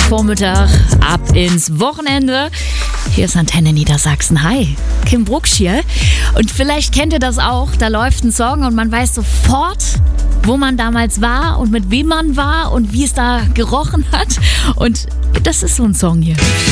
Freitagvormittag, ab ins Wochenende. Hier ist Antenne Niedersachsen. Hi, Kim Brucksch hier. Und vielleicht kennt ihr das auch, da läuft ein Song und man weiß sofort, wo man damals war und mit wem man war und wie es da gerochen hat. Und das ist so ein Song hier.